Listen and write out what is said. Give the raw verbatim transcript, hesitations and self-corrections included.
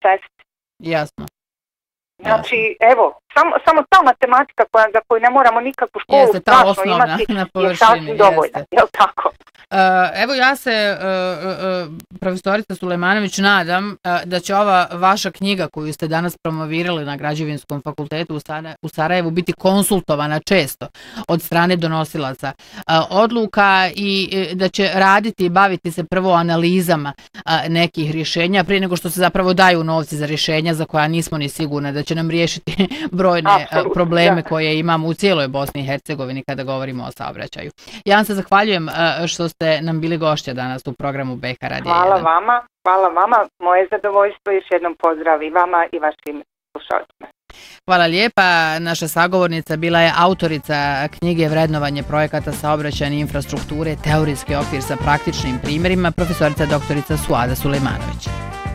cesti. Jasno. Znači, evo, samo, samo ta matematika koja, za koju ne moramo nikakvu školu jeste, ta strašno osnovna, imati na je sasvim dovoljna, je li tako? Uh, evo ja se, uh, uh, profesorica Sulejmanović, nadam uh, da će ova vaša knjiga koju ste danas promovirali na Građevinskom fakultetu u, Sara, u Sarajevu biti konsultovana često od strane donosilaca uh, odluka i uh, da će raditi i baviti se prvo analizama uh, nekih rješenja prije nego što se zapravo daju novci za rješenja za koja nismo ni sigurne da će nam riješiti brojne uh, probleme da. koje imamo u cijeloj Bosni i Hercegovini kada govorimo o saobraćaju. Ja vam se zahvaljujem uh, što ste nam bili gošća danas u programu B K Radija Hvala jedan. vama, hvala vama, moje zadovoljstvo, još jednom pozdrav i vama i vašim slušalcima. Hvala lijepa. Naša sagovornica bila je autorica knjige Vrednovanje projekata saobraćajne infrastrukture, teorijski okvir sa praktičnim primjerima, profesorica doktorica Suada Sulejmanović.